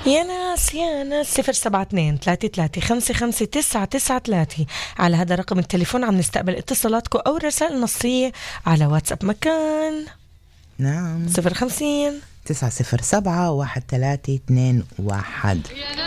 يا ناس يا ناس 072-33-55-993. على هذا رقم التليفون عم نستقبل اتصالاتكم أو رسائل نصية على واتساب مكان. نعم 050 907 1321.